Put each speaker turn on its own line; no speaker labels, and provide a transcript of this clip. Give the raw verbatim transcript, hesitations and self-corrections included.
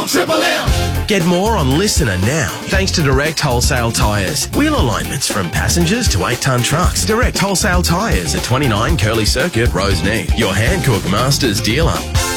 on Triple M.
Get more on Listener now, thanks to Direct Wholesale Tyres. Wheel alignments from passengers to eight-tonne trucks. Direct Wholesale Tyres at twenty-nine Curly Circuit, Roseneath. Your Hankook Masters dealer.